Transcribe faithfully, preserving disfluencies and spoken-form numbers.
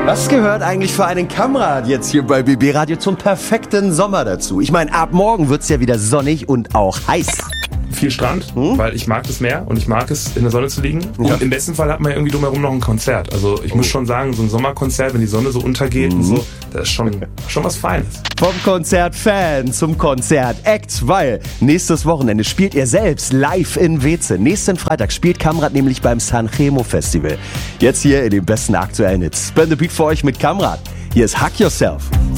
Was gehört eigentlich für einen Kamrat jetzt hier bei B B Radio zum perfekten Sommer dazu? Ich meine, ab morgen wird's ja wieder sonnig und auch heiß. Viel Strand, hm? weil ich mag das Meer und ich mag es, in der Sonne zu liegen. Und ja. im besten Fall hat man ja irgendwie drumherum noch ein Konzert. Also ich oh. muss schon sagen, so ein Sommerkonzert, wenn die Sonne so untergeht mhm. und so, das ist schon, schon was Feines. Vom Konzert-Fan zum Konzert-Act, weil nächstes Wochenende spielt ihr selbst live in Weeze. Nächsten Freitag spielt Kamrat nämlich beim Sanremo Festival. Jetzt hier in den besten aktuellen Hits. Spin the Beat für euch mit Kamrat. Hier ist Hack Yourself.